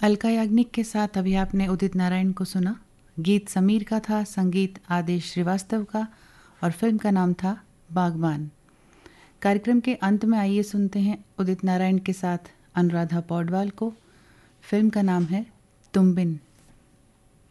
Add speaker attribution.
Speaker 1: अलका याग्निक के साथ अभी आपने उदित नारायण को सुना। गीत समीर का था, संगीत आदेश श्रीवास्तव का और फिल्म का नाम था बागबान। कार्यक्रम के अंत में आइए सुनते हैं उदित नारायण के साथ अनुराधा पौडवाल को। फिल्म का नाम है तुम बिन।